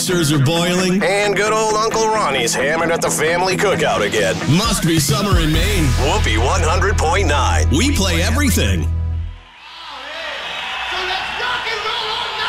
Are boiling. And good old Uncle Ronnie's hammered at the family cookout again. Must be summer in Maine. Whoopee 100.9. We play everything. So let's rock and roll all night.